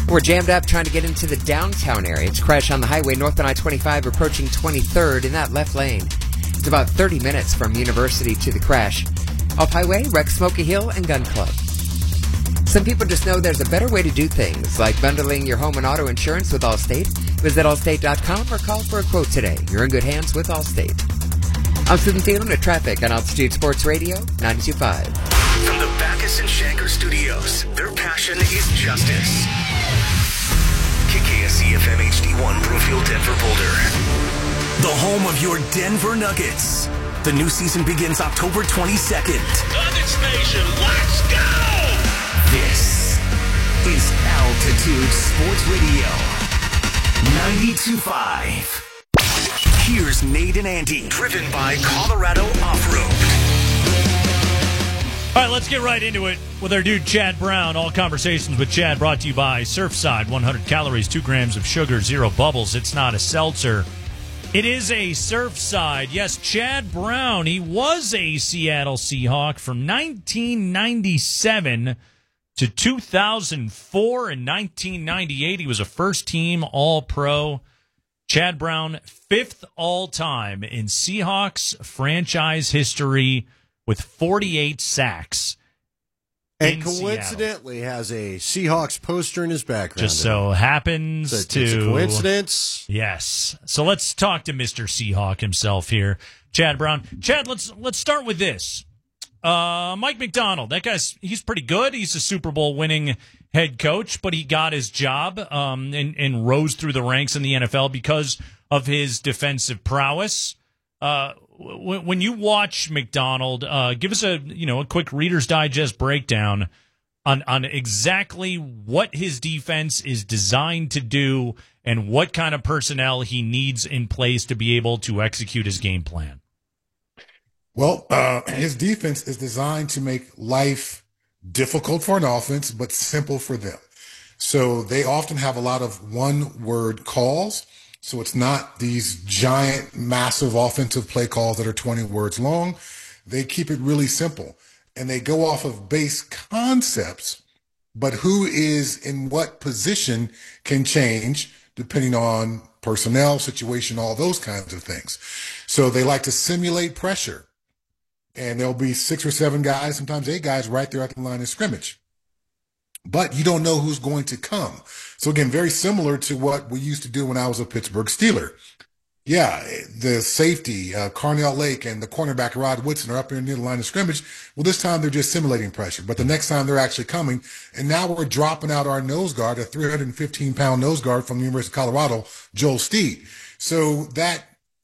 We're jammed up trying to get into the downtown area. It's a crash on the highway northbound I-25 approaching 23rd in that left lane. It's about 30 minutes from University to the crash. Off highway, wreck Smoky Hill and Gun Club. Some people just know there's a better way to do things, like bundling your home and auto insurance with Allstate. Visit allstate.com or call for a quote today. You're in good hands with Allstate. I'm Susan Thielen at Traffic on Altitude Sports Radio 92.5. From the Backus and Shanker Studios, their passion is justice. KKSC FM HD1 Brookfield, Denver, Boulder. The home of your Denver Nuggets. The new season begins October 22nd. Nuggets Nation, let's go! This is Altitude Sports Radio 92.5. Here's Nate and Andy, driven by Colorado Off-Road. All right, let's get right into it with our dude Chad Brown. All Conversations with Chad brought to you by Surfside. 100 calories, 2 grams of sugar, 0 bubbles. It's not a seltzer. It is a Surfside. Yes, Chad Brown, he was a Seattle Seahawk from 1997 to 2004. In 1998, he was a first-team All-Pro. Chad Brown, 5th all-time in Seahawks franchise history with 48 sacks. And coincidentally has a Seahawks poster in his background. Just so happens it's to... It's a coincidence. Yes. So let's talk to Mr. Seahawk himself here, Chad Brown. Chad, let's start with this. Mike Macdonald, that he's pretty good. He's a Super Bowl winning head coach, but he got his job and rose through the ranks in the NFL because of his defensive prowess. When you watch Macdonald, give us a quick Reader's Digest breakdown on exactly what his defense is designed to do and what kind of personnel he needs in place to be able to execute his game plan. Well, his defense is designed to make life difficult for an offense, but simple for them. So they often have a lot of one-word calls. So it's not these giant, massive offensive play calls that are 20 words long. They keep it really simple. And they go off of base concepts, but who is in what position can change depending on personnel, situation, all those kinds of things. So they like to simulate pressure. And there'll be 6 or 7 guys, sometimes 8 guys right there at the line of scrimmage. But you don't know who's going to come. So again, very similar to what we used to do when I was a Pittsburgh Steeler. Yeah, the safety, Carnell Lake, and the cornerback Rod Woodson are up here near the line of scrimmage. Well, this time they're just simulating pressure. But the next time they're actually coming. And now we're dropping out our nose guard, a 315-pound nose guard from the University of Colorado, Joel Steed. So that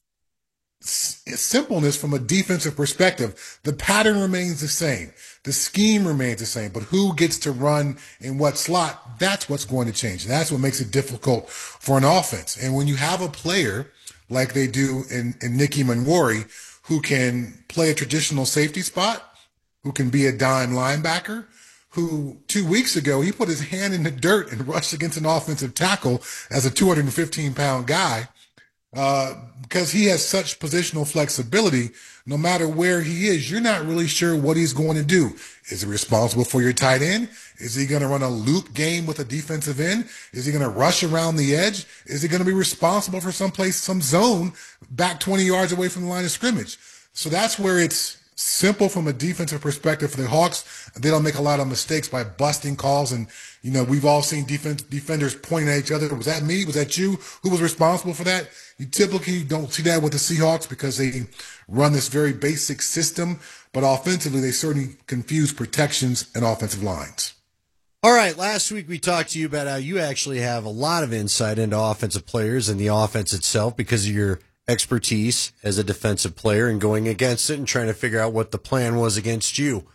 simpleness from a defensive perspective, the pattern remains the same. The scheme remains the same, but who gets to run in what slot, that's what's going to change. That's what makes it difficult for an offense. And when you have a player like they do in Nicky Manwari, who can play a traditional safety spot, who can be a dime linebacker, who 2 weeks ago, he put his hand in the dirt and rushed against an offensive tackle as a 215-pound guy, because he has such positional flexibility. No matter where he is, you're not really sure what he's going to do. Is he responsible for your tight end? Is he going to run a loop game with a defensive end? Is he going to rush around the edge? Is he going to be responsible for some zone back 20 yards away from the line of scrimmage? So that's where it's simple from a defensive perspective for the Hawks. They don't make a lot of mistakes by busting calls. And, we've all seen defenders pointing at each other. Was that me? Was that you? Who was responsible for that? You typically don't see that with the Seahawks because they run this very basic system. But offensively, they certainly confuse protections and offensive lines. All right, last week we talked to you about how you actually have a lot of insight into offensive players and the offense itself because of your expertise as a defensive player and going against it and trying to figure out what the plan was against you.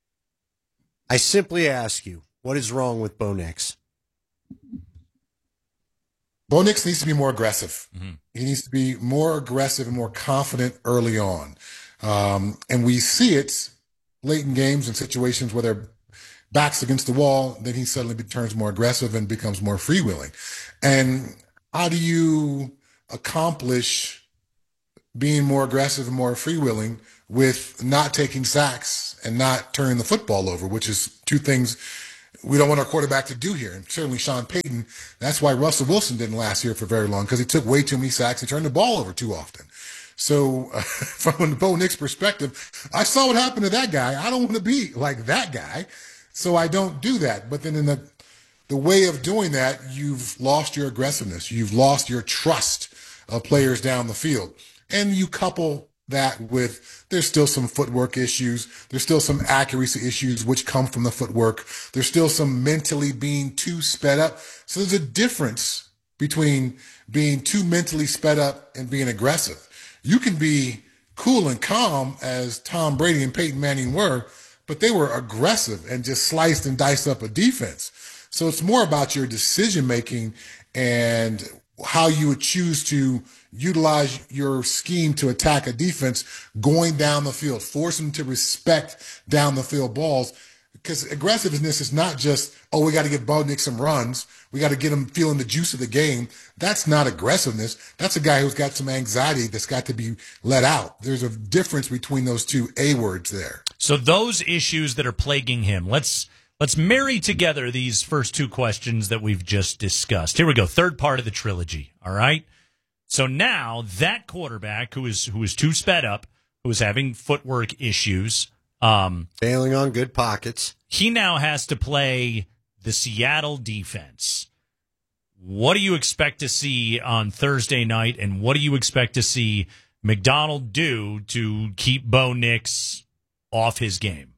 I simply ask you, what is wrong with Bo Nix? Bo Nix needs to be more aggressive. Mm-hmm. He needs to be more aggressive and more confident early on. And we see it late in games and situations where their backs against the wall, then he suddenly turns more aggressive and becomes more freewheeling. And how do you accomplish being more aggressive and more freewheeling with not taking sacks and not turning the football over, which is two things we don't want our quarterback to do here. And certainly Sean Payton, that's why Russell Wilson didn't last here for very long, because he took way too many sacks and turned the ball over too often. So from the Bo Nix perspective, I saw what happened to that guy. I don't want to be like that guy, so I don't do that. But then in the way of doing that, you've lost your aggressiveness. You've lost your trust of players down the field. And you couple that with there's still some footwork issues. There's still some accuracy issues which come from the footwork. There's still some mentally being too sped up. So there's a difference between being too mentally sped up and being aggressive. You can be cool and calm as Tom Brady and Peyton Manning were, but they were aggressive and just sliced and diced up a defense. So it's more about your decision making and how you would choose to utilize your scheme to attack a defense going down the field, force them to respect down the field balls. Because aggressiveness is not just, oh, we got to give Bo Nix some runs. We got to get him feeling the juice of the game. That's not aggressiveness. That's a guy who's got some anxiety that's got to be let out. There's a difference between those two A words there. So those issues that are plaguing him, let's marry together these first two questions that we've just discussed. Here we go. Third part of the trilogy. All right. So now that quarterback who is too sped up, who is having footwork issues, failing on good pockets, he now has to play the Seattle defense. What do you expect to see on Thursday night, and what do you expect to see McDonald do to keep Bo Nix off his game?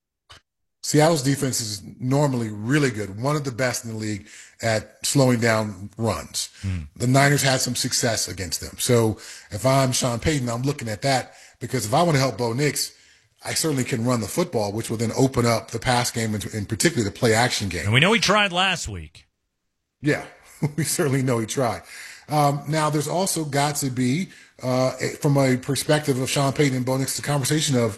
Seattle's defense is normally really good, one of the best in the league at slowing down runs. The Niners had some success against them. So if I'm Sean Payton, I'm looking at that, because if I want to help Bo Nix, I certainly can run the football, which will then open up the pass game, and particularly the play action game. And we know he tried last week. Yeah, we certainly know he tried. Now, there's also got to be, from a perspective of Sean Payton and Bo Nix, the conversation of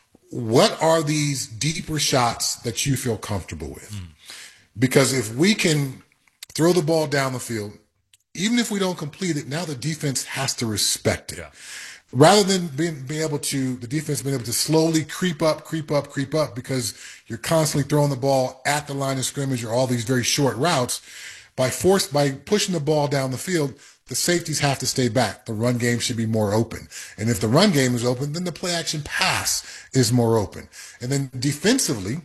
what are these deeper shots that you feel comfortable with? Because if we can throw the ball down the field, even if we don't complete it, now the defense has to respect it. Yeah. Rather than the defense being able to slowly creep up, because you're constantly throwing the ball at the line of scrimmage or all these very short routes, by pushing the ball down the field, the safeties have to stay back. The run game should be more open. And if the run game is open, then the play action pass is more open. And then defensively,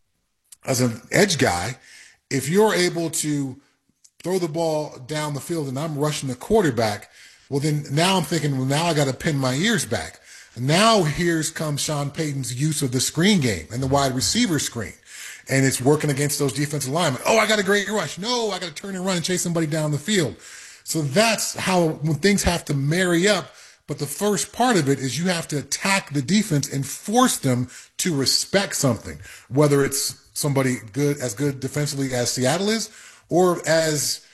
as an edge guy, if you're able to throw the ball down the field and I'm rushing the quarterback, well, then now I'm thinking, well, now I got to pin my ears back. Now comes Sean Payton's use of the screen game and the wide receiver screen. And it's working against those defensive linemen. Oh, I got a great rush. No, I got to turn and run and chase somebody down the field. So that's how, when things have to marry up. But the first part of it is you have to attack the defense and force them to respect something, whether it's somebody as good defensively as Seattle is, or as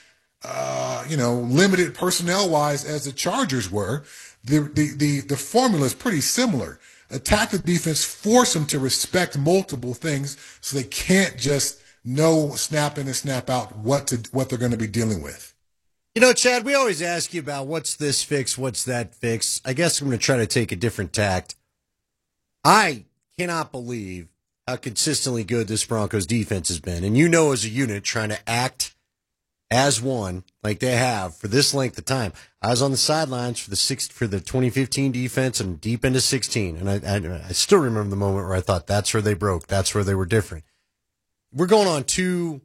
limited personnel-wise as the Chargers were. The formula is pretty similar. Attack the defense, force them to respect multiple things so they can't just know snap in and snap out what they're going to be dealing with. You know, Chad, we always ask you about what's this fix, what's that fix. I guess I'm going to try to take a different tact. I cannot believe how consistently good this Broncos defense has been. And you know, as a unit, trying to act as one like they have for this length of time. I was on the sidelines for the 2015 defense and deep into 16, and I still remember the moment where I thought that's where they broke, that's where they were different. We're going on 2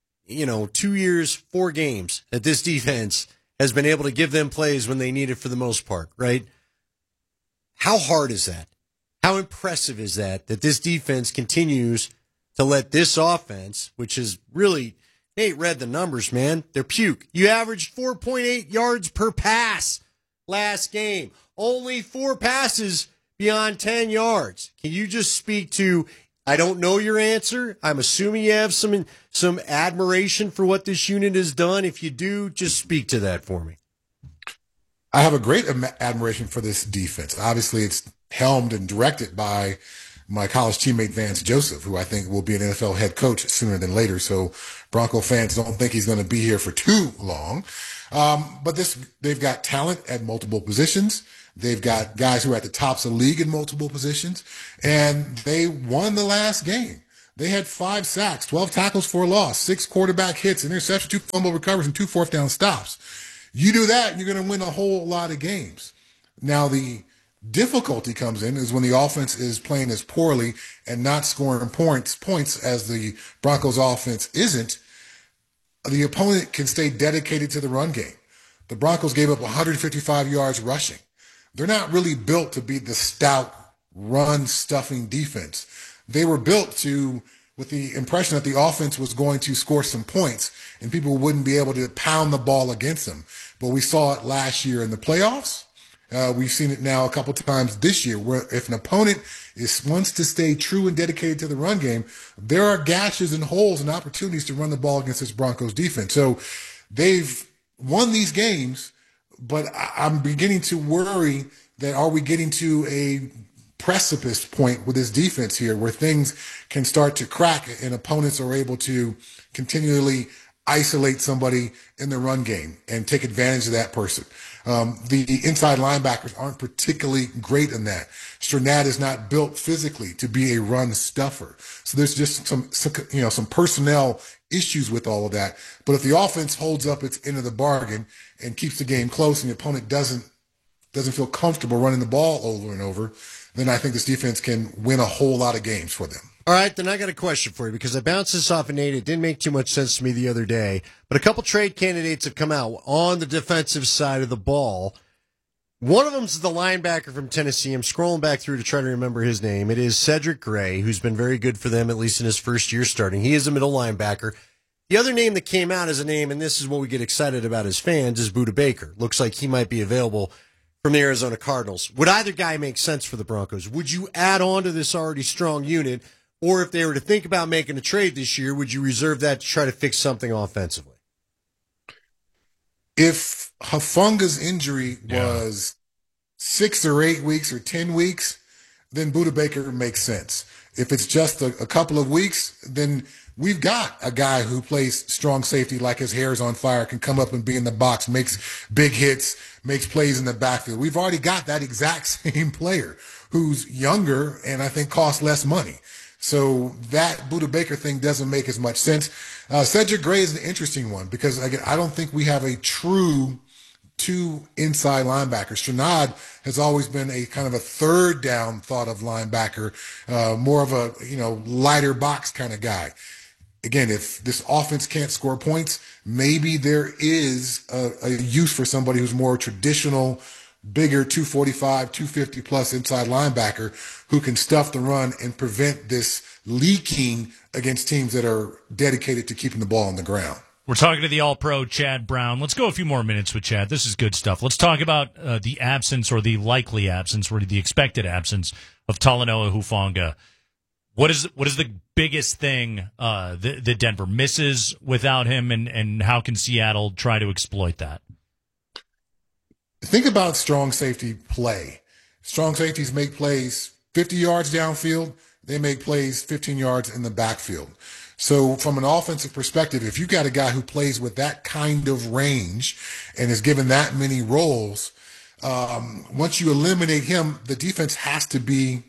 years, 4 games that this defense has been able to give them plays when they need it for the most part, right? How hard is that? How impressive is that this defense continues to let this offense, which is really, they ain't read the numbers, man. They're puke. You averaged 4.8 yards per pass last game. Only 4 passes beyond 10 yards. Can you just speak to, I don't know your answer. I'm assuming you have some admiration for what this unit has done. If you do, just speak to that for me. I have a great admiration for this defense. Obviously, it's helmed and directed by my college teammate Vance Joseph, who I think will be an NFL head coach sooner than later. So Bronco fans don't think he's going to be here for too long. But they've got talent at multiple positions. They've got guys who are at the tops of the league in multiple positions, and they won the last game. They had 5 sacks, 12 tackles for a loss, 6 quarterback hits, interception, 2 fumble recoveries, and 2 fourth down stops. You do that, and you're going to win a whole lot of games. Now, the difficulty comes in is when the offense is playing as poorly and not scoring points as the Broncos offense isn't. The opponent can stay dedicated to the run game. The Broncos gave up 155 yards rushing. They're not really built to be the stout run-stuffing defense. They were built with the impression that the offense was going to score some points and people wouldn't be able to pound the ball against them. But we saw it last year in the playoffs. We've seen it now a couple times this year where if an opponent wants to stay true and dedicated to the run game, there are gashes and holes and opportunities to run the ball against this Broncos defense. So they've won these games, but I'm beginning to worry that are we getting to a precipice point with this defense here where things can start to crack and opponents are able to continually isolate somebody in the run game and take advantage of that person. The inside linebackers aren't particularly great in that. Strnad is not built physically to be a run stuffer. So there's just some personnel issues with all of that. But if the offense holds up its end of the bargain and keeps the game close and the opponent doesn't feel comfortable running the ball over and over, then I think this defense can win a whole lot of games for them. All right, then I got a question for you because I bounced this off of Nate. It didn't make too much sense to me the other day, but a couple trade candidates have come out on the defensive side of the ball. One of them is the linebacker from Tennessee. I'm scrolling back through to try to remember his name. It is Cedric Gray, who's been very good for them, at least in his first year starting. He is a middle linebacker. The other name that came out as a name, and this is what we get excited about as fans, is Budda Baker. Looks like he might be available from the Arizona Cardinals. Would either guy make sense for the Broncos? Would you add on to this already strong unit? Or if they were to think about making a trade this year, would you reserve that to try to fix something offensively? If Hufanga's injury was 6 or 8 weeks or 10 weeks, then Budda Baker makes sense. If it's just a couple of weeks, then we've got a guy who plays strong safety like his hair is on fire, can come up and be in the box, makes big hits, makes plays in the backfield. We've already got that exact same player who's younger and I think costs less money. So that Budda Baker thing doesn't make as much sense. Cedric Gray is an interesting one because, again, I don't think we have a true 2 inside linebackers. Strnad has always been a kind of a third down thought of linebacker, more of a, lighter box kind of guy. Again, if this offense can't score points, maybe there is a use for somebody who's more traditional, bigger 245, 250 plus inside linebacker who can stuff the run and prevent this leaking against teams that are dedicated to keeping the ball on the ground. We're talking to the All-Pro Chad Brown. Let's go a few more minutes with Chad. This is good stuff. Let's talk about the absence or the likely absence or the expected absence of Talanoa Hufanga. What is the biggest thing that Denver misses without him, and how can Seattle try to exploit that? Think about strong safety play. Strong safeties make plays 50 yards downfield. They make plays 15 yards in the backfield. So from an offensive perspective, if you got a guy who plays with that kind of range and is given that many roles, once you eliminate him, the defense has to be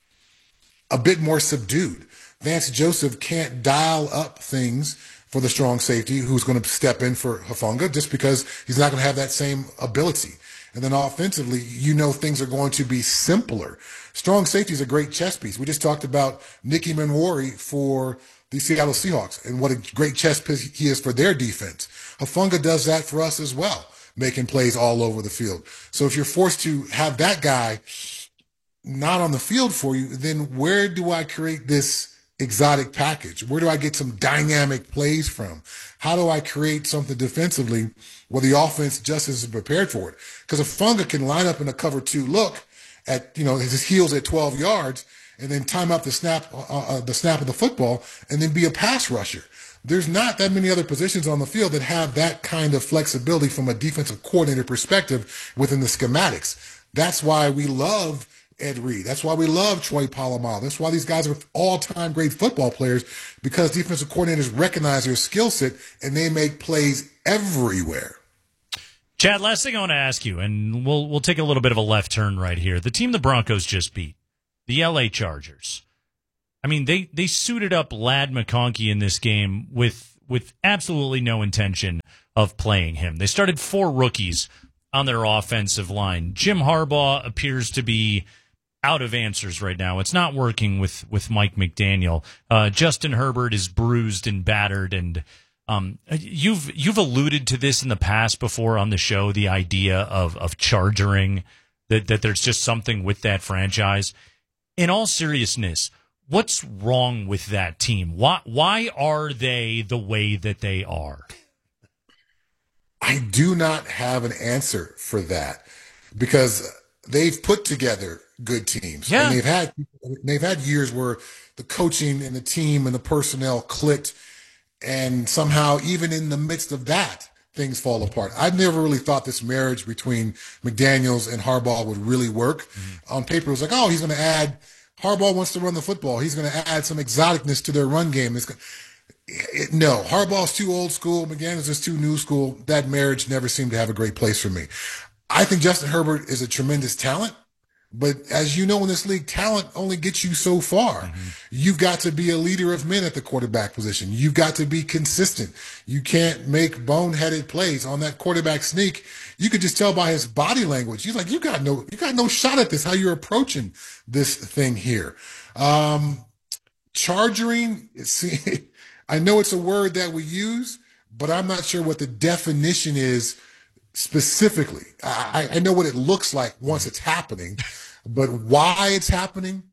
a bit more subdued. Vance Joseph can't dial up things for the strong safety who's going to step in for Hufanga just because he's not going to have that same ability. And then offensively, things are going to be simpler. Strong safety is a great chess piece. We just talked about Nicky Manwari for the Seattle Seahawks and what a great chess piece he is for their defense. Hufanga does that for us as well, making plays all over the field. So if you're forced to have that guy not on the field for you, then where do I create this exotic package? Where do I get some dynamic plays from? How do I create something defensively where the offense just isn't prepared for it? Because Hufanga can line up in a cover 2 look at, his heels at 12 yards and then time up the snap of the football and then be a pass rusher. There's not that many other positions on the field that have that kind of flexibility from a defensive coordinator perspective within the schematics. That's why we love Ed Reed. That's why we love Troy Polamalu. That's why these guys are all-time great football players, because defensive coordinators recognize their skill set and they make plays everywhere. Chad, last thing I want to ask you, and we'll take a little bit of a left turn right here. The team the Broncos just beat, the LA Chargers. I mean, they suited up Ladd McConkey in this game with absolutely no intention of playing him. They started 4 rookies on their offensive line. Jim Harbaugh appears to be out of answers right now. It's not working with Mike McDaniel. Justin Herbert is bruised and battered, and you've alluded to this in the past before on the show, the idea of chargering, that there's just something with that franchise. In all seriousness, what's wrong with that team? Why are they the way that they are? I do not have an answer for that because they've put together good teams. Yeah. And they've had years where the coaching and the team and the personnel clicked, and somehow even in the midst of that, things fall apart. I've never really thought this marriage between McDaniels and Harbaugh would really work. Mm-hmm. On paper, it was like, oh, he's going to add – Harbaugh wants to run the football. He's going to add some exoticness to their run game. No, Harbaugh's too old school. McDaniels is too new school. That marriage never seemed to have a great place for me. I think Justin Herbert is a tremendous talent, but as you know in this league, talent only gets you so far. Mm-hmm. You've got to be a leader of men at the quarterback position. You've got to be consistent. You can't make boneheaded plays on that quarterback sneak. You could just tell by his body language. He's like, you got no shot at this, how you're approaching this thing here. Charging, I know it's a word that we use, but I'm not sure what the definition is specifically. I know what it looks like once it's happening, but why it's happening?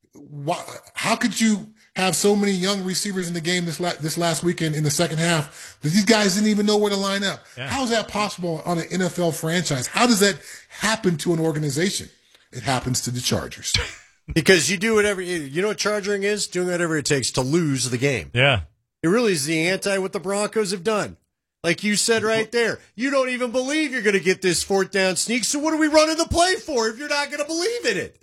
How could you have so many young receivers in the game this last weekend in the second half that these guys didn't even know where to line up? Yeah. How is that possible on an NFL franchise? How does that happen to an organization? It happens to the Chargers. Because you do whatever, you know what charging is? Doing whatever it takes to lose the game. Yeah. It really is the anti what the Broncos have done. Like you said right there, you don't even believe you're going to get this 4th down sneak, so what are we running the play for if you're not going to believe in it?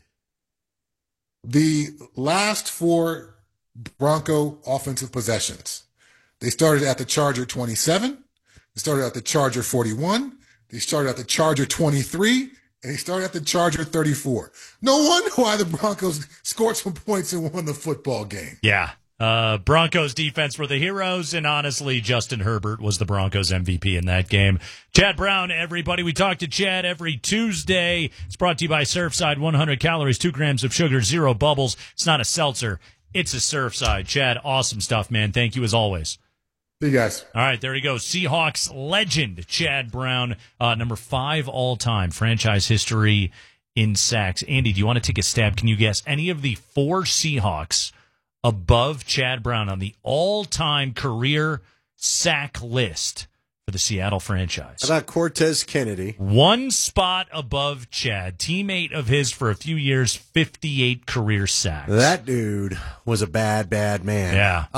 The last 4 Bronco offensive possessions, they started at the Charger 27, they started at the Charger 41, they started at the Charger 23, and they started at the Charger 34. No wonder why the Broncos scored some points and won the football game. Yeah. Broncos defense were the heroes, and honestly, Justin Herbert was the Broncos MVP in that game. Chad Brown, everybody. We talk to Chad every Tuesday. It's brought to you by Surfside. 100 calories, 2 grams of sugar, 0 bubbles. It's not a seltzer. It's a Surfside. Chad, awesome stuff, man. Thank you as always. See you guys. All right, there you go. Seahawks legend, Chad Brown, number 5 all-time franchise history in sacks. Andy, do you want to take a stab? Can you guess any of the 4 Seahawks above Chad Brown on the all-time career sack list for the Seattle franchise? How about Cortez Kennedy? 1 spot above Chad. Teammate of his for a few years, 58 career sacks. That dude was a bad, bad man. Yeah.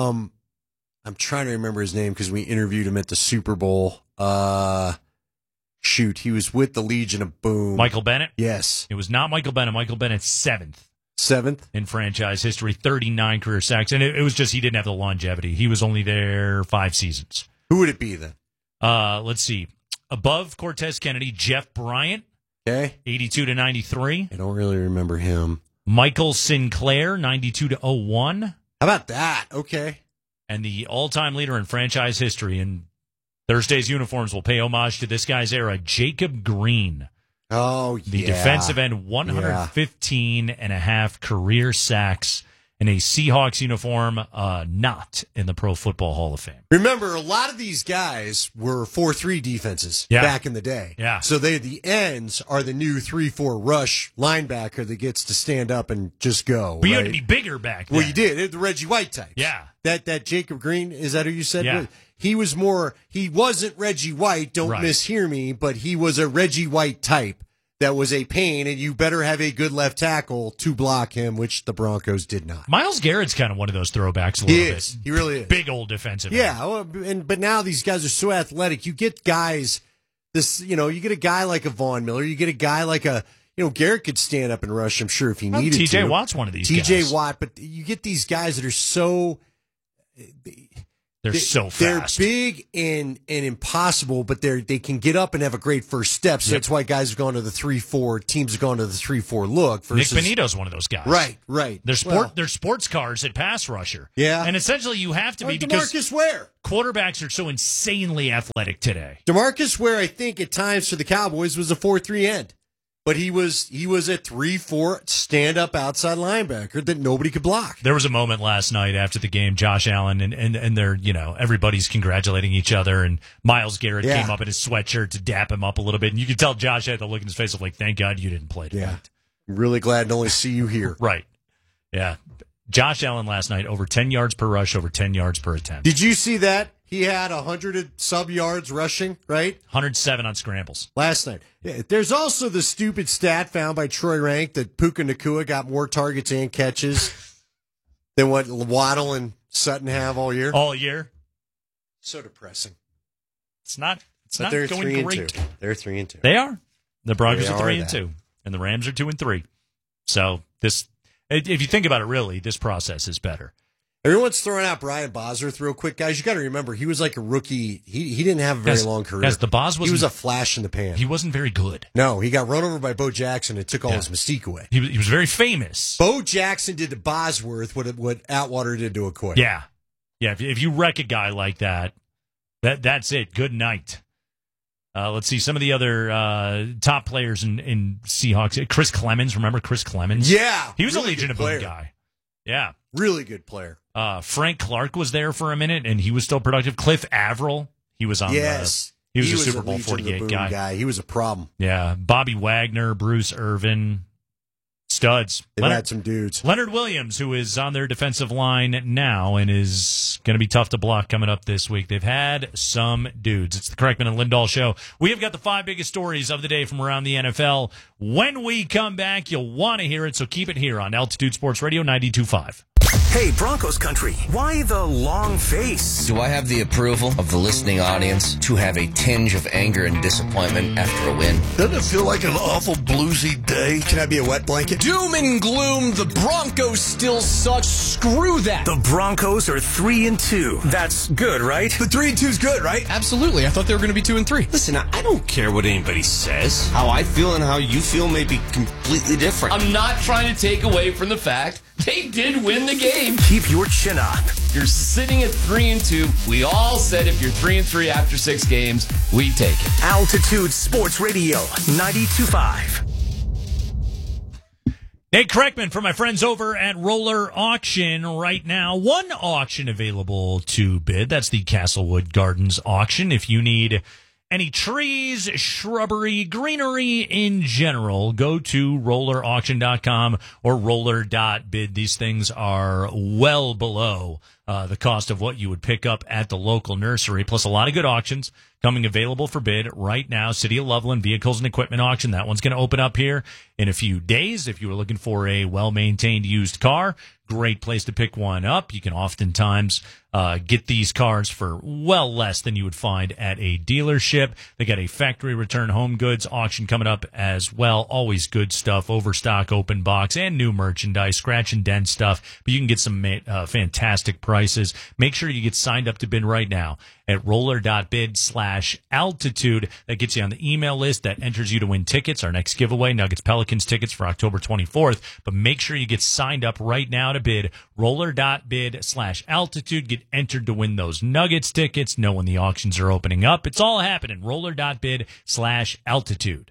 I'm trying to remember his name because we interviewed him at the Super Bowl. Shoot, he was with the Legion of Boom. Michael Bennett? Yes. It was not Michael Bennett. Michael Bennett's 7th. 7th in franchise history, 39 career sacks, and it was just he didn't have the longevity. He was only there 5 seasons. Who would it be then? Let's see. Above Cortez Kennedy, Jeff Bryant, okay, 82 to 93. I don't really remember him. Michael Sinclair, 92 to 01. How about that? Okay. And the all-time leader in franchise history in Thursday's uniforms will pay homage to this guy's era, Jacob Green. Oh, yeah. The defensive end, 115 and a half career sacks in a Seahawks uniform, not in the Pro Football Hall of Fame. Remember, a lot of these guys were 4-3 defenses back in the day. Yeah. So the ends are the new 3-4 rush linebacker that gets to stand up and just go. But you had to be bigger back then. Well, you did. The Reggie White types. Yeah. That Jacob Green, is that who you said? Yeah. He wasn't Reggie White, don't mishear me, but he was a Reggie White type that was a pain, and you better have a good left tackle to block him, which the Broncos did not. Myles Garrett's kind of one of those throwbacks a little bit. He really is. Big old defensive end. But now these guys are so athletic. You get guys, you get a guy like a Von Miller, you get a guy like Garrett could stand up and rush, I'm sure, if he needed to. TJ Watt's one of these guys. TJ Watt, but you get these guys that are so They're so fast. They're big and impossible, but they can get up and have a great first step. So that's why guys have gone to the 3-4. Teams have gone to the 3-4 look. Versus, Nick Benito's one of those guys. Right. They're sports cars at pass rusher. Yeah. And essentially you have to be because DeMarcus Ware. Quarterbacks are so insanely athletic today. DeMarcus Ware, I think, at times for the Cowboys was a 4-3 end. But he was a 3-4 stand-up outside linebacker that nobody could block. There was a moment last night after the game, Josh Allen and they're, everybody's congratulating each other, and Myles Garrett came up in his sweatshirt to dap him up a little bit, and you could tell Josh had the look in his face of like, thank God you didn't play tonight. Yeah. I'm really glad to only see you here. Right. Yeah. Josh Allen last night, over 10 yards per rush, over 10 yards per attempt. Did you see that? He had 100 sub-yards rushing, right? 107 on scrambles. Last night. Yeah, there's also the stupid stat found by Troy Rank that Puka Nacua got more targets and catches than what Waddle and Sutton have all year. All year? So depressing. It's not but they're going 3-2. great. They're 3-2. They are. The Broncos They are are 3-2, and the Rams are 2-3. So this, if you think about it, really, this process is better. Everyone's throwing out Brian Bosworth real quick, guys. You got to remember, he was like a rookie. He didn't have a very long career. The Bos he was a flash in the pan. He wasn't very good. No, he got run over by Bo Jackson. It took all his mystique away. He was very famous. Bo Jackson did to Bosworth what Atwater did to Okoye. Yeah. If you wreck a guy like that's it. Good night. Let's see some of the other top players in Seahawks. Chris Clemens, remember Chris Clemens? Yeah, he was really a Legion of Boom guy. Yeah, really good player. Frank Clark was there for a minute, and he was still productive. Cliff Averill, he was on. Yes, he was a Super Bowl 48 guy. He was a problem. Yeah, Bobby Wagner, Bruce Irvin, studs. They've had some dudes. Leonard Williams, who is on their defensive line now and is going to be tough to block coming up this week. They've had some dudes. It's the Kreckman and Lindahl Show. We have got the 5 biggest stories of the day from around the NFL. When we come back, you'll want to hear it, so keep it here on Altitude Sports Radio 92.5. Hey, Broncos country, why the long face? Do I have the approval of the listening audience to have a tinge of anger and disappointment after a win? Doesn't it feel like an awful bluesy day? Can I be a wet blanket? Doom and gloom, the Broncos still suck. Screw that. The Broncos are 3-2. That's good, right? The 3-2 is good, right? Absolutely. I thought they were going to be 2-3. Listen, I don't care what anybody says. How I feel and how you feel may be completely different. I'm not trying to take away from the fact they did win the game. Keep your chin up. You're sitting at 3-2. We all said if you're 3-3 after 6 games, we take it. Altitude Sports Radio 92.5. Nate Kreckman for my friends over at Roller Auction right now. One auction available to bid. That's the Castlewood Gardens auction. If you need any trees, shrubbery, greenery in general, go to rollerauction.com or roller.bid. These things are well below the cost of what you would pick up at the local nursery, plus a lot of good auctions coming available for bid right now. City of Loveland Vehicles and Equipment Auction. That one's going to open up here in a few days. If you were looking for a well-maintained used car, great place to pick one up. You can oftentimes get these cars for well less than you would find at a dealership. They got a factory return home goods auction coming up as well. Always good stuff, overstock, open box, and new merchandise, scratch and dent stuff. But you can get some fantastic prices. Make sure you get signed up to bid right now at roller.bid/altitude. That gets you on the email list. That enters you to win tickets. Our next giveaway, Nuggets Pelicans tickets for October 24th. But make sure you get signed up right now to bid. Roller.bid/altitude. Get entered to win those Nuggets tickets. Know when the auctions are opening up. It's all happening. Roller.bid/altitude.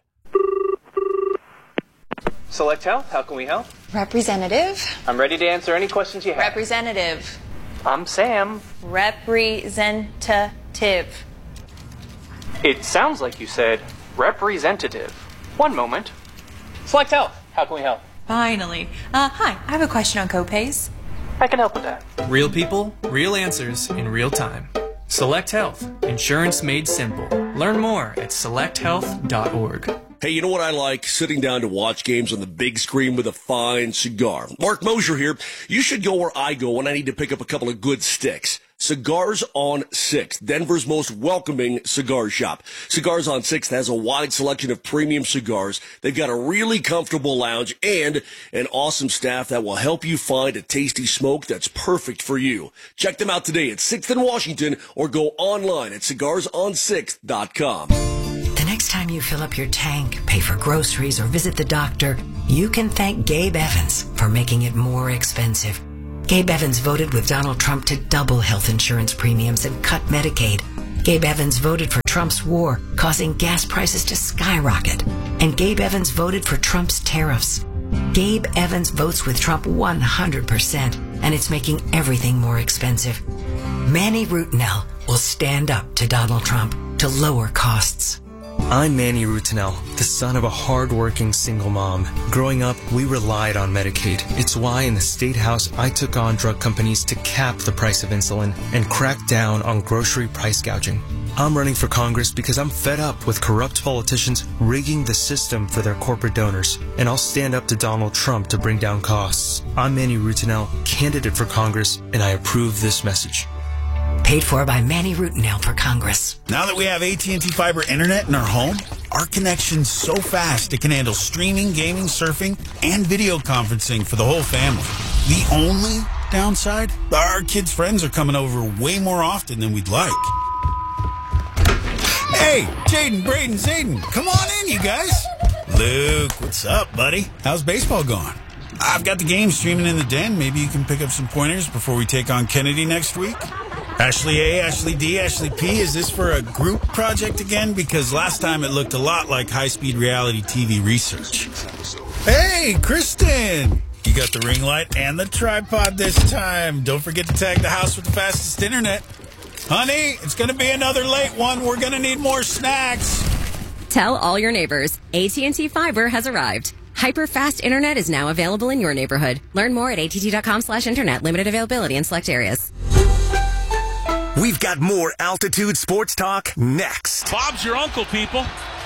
Select Health, how can we help? Representative. I'm ready to answer any questions you have. Representative. I'm Sam. Representative. It sounds like you said representative. One moment. Select Health, how can we help? Finally. Hi, I have a question on copays. I can help with that. Real people, real answers in real time. Select Health. Insurance made simple. Learn more at selecthealth.org. Hey, you know what I like? Sitting down to watch games on the big screen with a fine cigar. Mark Mosier here. You should go where I go when I need to pick up a couple of good sticks. Cigars on 6th, Denver's most welcoming cigar shop. Cigars on 6th has a wide selection of premium cigars. They've got a really comfortable lounge and an awesome staff that will help you find a tasty smoke that's perfect for you. Check them out today at 6th and Washington or go online at cigarsonsixth.com. The next time you fill up your tank, pay for groceries, or visit the doctor, you can thank Gabe Evans for making it more expensive. Gabe Evans voted with Donald Trump to double health insurance premiums and cut Medicaid. Gabe Evans voted for Trump's war, causing gas prices to skyrocket. And Gabe Evans voted for Trump's tariffs. Gabe Evans votes with Trump 100%, and it's making everything more expensive. Manny Rutinel will stand up to Donald Trump to lower costs. I'm Manny Rutinel, the son of a hard-working single mom. Growing up, we relied on Medicaid. It's why in the State House, I took on drug companies to cap the price of insulin and crack down on grocery price gouging. I'm running for Congress because I'm fed up with corrupt politicians rigging the system for their corporate donors, and I'll stand up to Donald Trump to bring down costs. I'm Manny Rutinel, candidate for Congress, and I approve this message. Paid for by Manny Rutinel for Congress. Now that we have AT&T Fiber Internet in our home, our connection's so fast it can handle streaming, gaming, surfing, and video conferencing for the whole family. The only downside? Our kids' friends are coming over way more often than we'd like. Hey, Jaden, Braden, Zayden, come on in, you guys. Luke, what's up, buddy? How's baseball going? I've got the game streaming in the den. Maybe you can pick up some pointers before we take on Kennedy next week. Ashley A, Ashley D, Ashley P, is this for a group project again? Because last time it looked a lot like high-speed reality TV research. Hey, Kristen! You got the ring light and the tripod this time. Don't forget to tag the house with the fastest internet. Honey, it's going to be another late one. We're going to need more snacks. Tell all your neighbors, AT&T Fiber has arrived. Hyper-fast internet is now available in your neighborhood. Learn more at att.com/internet. Limited availability in select areas. We've got more Altitude Sports Talk next. Bob's your uncle, people.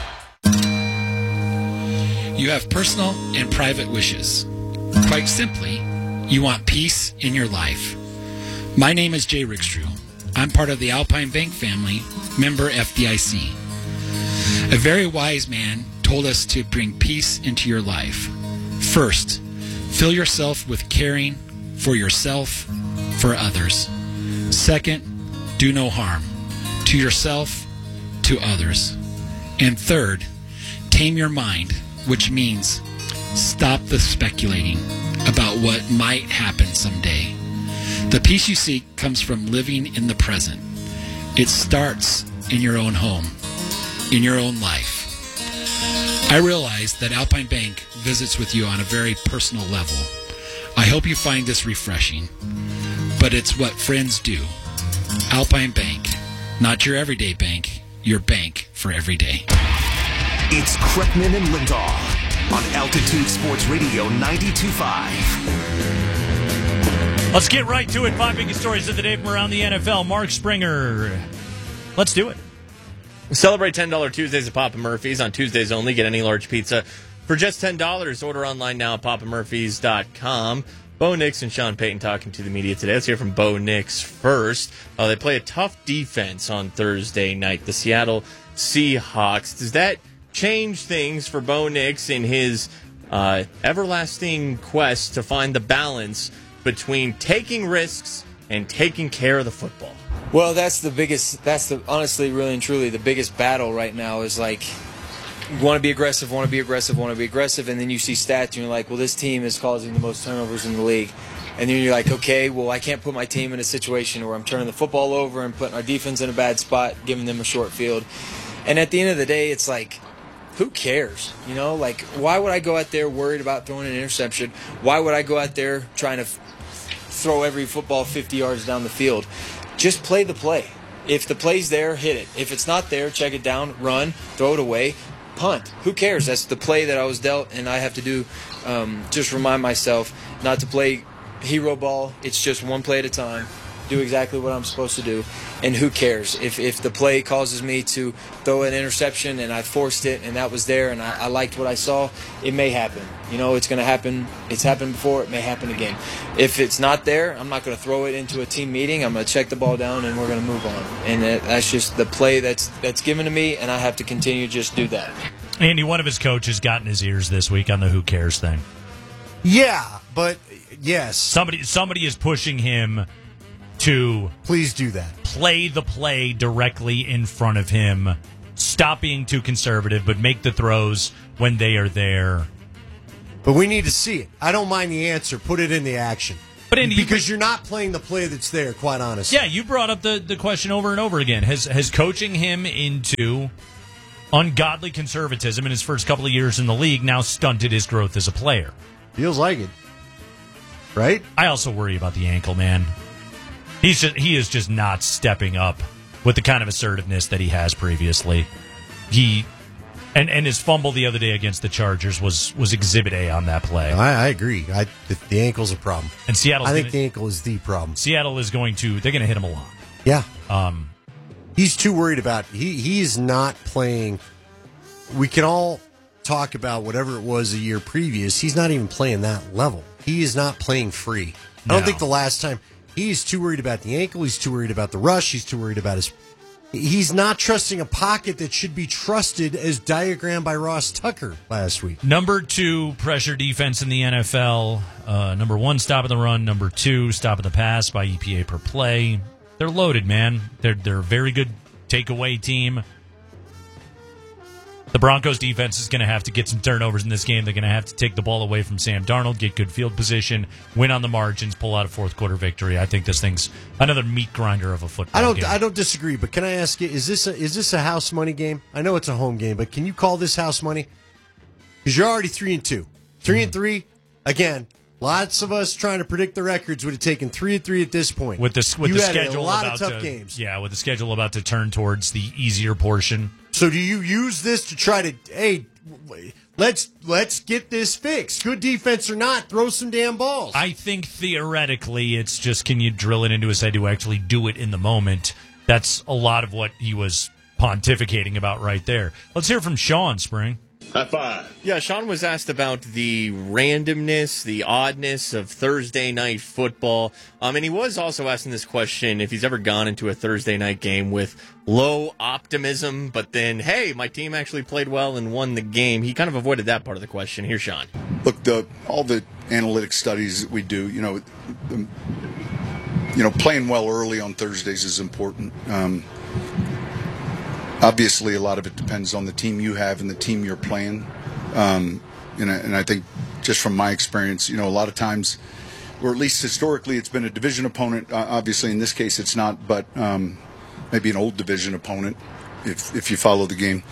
You have personal and private wishes. Quite simply, you want peace in your life. My name is Jay Rickstrew. I'm part of the Alpine Bank family, member FDIC. A very wise man told us to bring peace into your life. First, fill yourself with caring for yourself, for others. Second, do no harm to yourself, to others. And third, tame your mind, which means stop the speculating about what might happen someday. The peace you seek comes from living in the present. It starts in your own home, in your own life. I realize that Alpine Bank visits with you on a very personal level. I hope you find this refreshing, but it's what friends do. Alpine Bank, not your everyday bank, your bank for every day. It's Kreckman and Lindahl on Altitude Sports Radio 92.5. Let's get right to it. 5 biggest stories of the day from around the NFL. Mark Springer. Let's do it. Celebrate $10 Tuesdays at Papa Murphy's. On Tuesdays only, get any large pizza for just $10. Order online now at papamurphys.com. Bo Nix and Sean Payton talking to the media today. Let's hear from Bo Nix first. They play a tough defense on Thursday night, the Seattle Seahawks. Does that change things for Bo Nix in his everlasting quest to find the balance between taking risks and taking care of the football? Well, honestly, really and truly, the biggest battle right now is like, want to be aggressive, and then you see stats and you're like, well, this team is causing the most turnovers in the league. And then you're like, okay, well, I can't put my team in a situation where I'm turning the football over and putting our defense in a bad spot, giving them a short field. And at the end of the day, it's like, who cares? You know, like, why would I go out there worried about throwing an interception? Why would I go out there trying to throw every football 50 yards down the field? Just play the play. If the play's there, hit it. If it's not there, check it down, run, throw it away, punt. Who cares? That's the play that I was dealt, and I have to do, just remind myself not to play hero ball. It's just one play at a time. do exactly what I'm supposed to do, and who cares? If the play causes me to throw an interception and I forced it and that was there and I liked what I saw, it may happen. It's going to happen. It's happened before. It may happen again. If it's not there, I'm not going to throw it into a team meeting. I'm going to check the ball down and we're going to move on. And that's just the play that's given to me, and I have to continue to just do that. Andy, one of his coaches got in his ears this week on the who cares thing. Yeah, but yes. Somebody is pushing him to please do that. Play the play directly in front of him. Stop being too conservative, but make the throws when they are there. But we need to see it. I don't mind the answer. Put it in the action. But Andy, because you're not playing the play that's there, quite honestly. Yeah, you brought up the question over and over again. Has coaching him into ungodly conservatism in his first couple of years in the league now stunted his growth as a player? Feels like it. Right? I also worry about the ankle, man. He is just not stepping up with the kind of assertiveness that he has previously. And his fumble the other day against the Chargers was Exhibit A on that play. I agree. The ankle's a problem. And Seattle. I think the ankle is the problem. Seattle is they're going to hit him a lot. Yeah. He's too worried about. He is not playing. We can all talk about whatever it was a year previous. He's not even playing that level. He is not playing free. I don't think the last time. He's too worried about the ankle. He's too worried about the rush. He's too worried about his. He's not trusting a pocket that should be trusted as diagrammed by Ross Tucker last week. Number 2 pressure defense in the NFL. Number 1 stopping the run. Number 2 stopping the pass by EPA per play. They're loaded, man. They're a very good takeaway team. The Broncos defense is going to have to get some turnovers in this game. They're going to have to take the ball away from Sam Darnold, get good field position, win on the margins, pull out a fourth quarter victory. I think this thing's another meat grinder of a football game. I don't disagree, but can I ask you, is this a house money game? I know it's a home game, but can you call this house money? Because you're already 3-2. 3-3, again, lots of us trying to predict the records would have taken 3-3 at this point. With the schedule a lot about of tough games. Yeah, with the schedule about to turn towards the easier portion. So do you use this to try to, hey, let's get this fixed? Good defense or not, throw some damn balls. I think theoretically it's just, can you drill it into his head to actually do it in the moment? That's a lot of what he was pontificating about right there. Let's hear from Sean, Spring. High five. Yeah, Sean was asked about the randomness, the oddness of Thursday night football. And he was also asking this question if he's ever gone into a Thursday night game with low optimism, but then, hey, my team actually played well and won the game. He kind of avoided that part of the question. Here's Sean. Look, all the analytic studies that we do, playing well early on Thursdays is important. Obviously, a lot of it depends on the team you have and the team you're playing. And I think just from my experience, a lot of times, or at least historically, it's been a division opponent. Obviously, in this case, it's not, but maybe an old division opponent if you follow the game.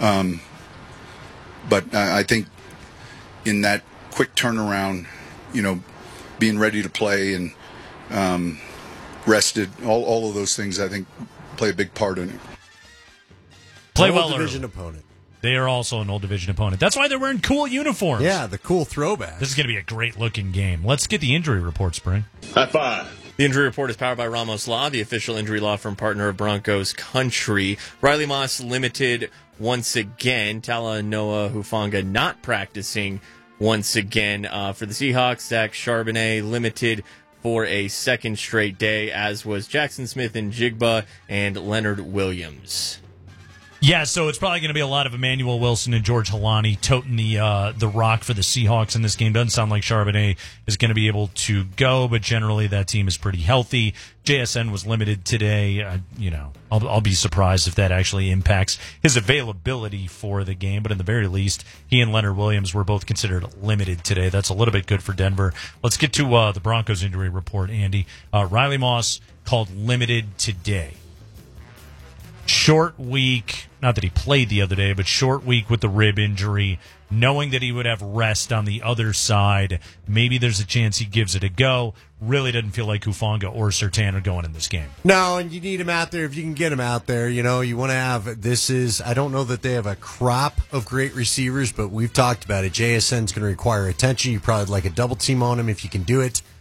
But I think in that quick turnaround, being ready to play and rested, all of those things, I think, play a big part in it. Play old well division early. Opponent. They are also an old division opponent. That's why they're wearing cool uniforms. Yeah, the cool throwback. This is going to be a great looking game. Let's get the injury report, Spring. High five. The injury report is powered by Ramos Law, the official injury law firm partner of Broncos Country. Riley Moss limited once again. Talanoa Hufanga not practicing once again for the Seahawks. Zach Charbonnet limited for a second straight day, as was Jackson Smith and Jigba and Leonard Williams. Yeah, so it's probably going to be a lot of Emmanuel Wilson and George Halani toting the rock for the Seahawks in this game. Doesn't sound like Charbonnet is going to be able to go, but generally that team is pretty healthy. JSN was limited today. I'll be surprised if that actually impacts his availability for the game, but in the very least, he and Leonard Williams were both considered limited today. That's a little bit good for Denver. Let's get to the Broncos injury report, Andy. Riley Moss called limited today. Short week, not that he played the other day, but short week with the rib injury, knowing that he would have rest on the other side. Maybe there's a chance he gives it a go. Really doesn't feel like Hufanga or Surtain are going in this game. No, and you need him out there if you can get him out there. You want to have, I don't know that they have a crop of great receivers, but we've talked about it. JSN's going to require attention. You probably like a double team on him if you can do it.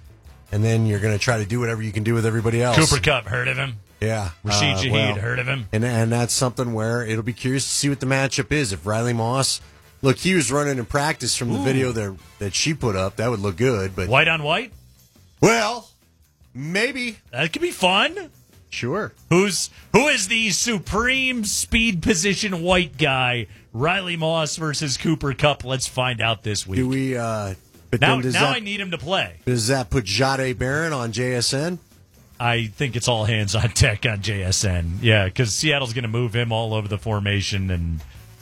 and then you're going to try to do whatever you can do with everybody else. Cooper Kupp, heard of him? Yeah. Rashid Shaheed, heard of him? And that's something where it'll be curious to see what the matchup is. If Riley Moss, look, he was running in practice from the video that she put up. That would look good. But white on white? Well, maybe. That could be fun. Sure. Who is the supreme speed position white guy? Riley Moss versus Cooper Kupp. Let's find out this week. Do we? But now then I need him to play. Does that put Jade Barron on JSN? I think it's all hands on deck on JSN. Yeah, because Seattle's going to move him all over the formation, and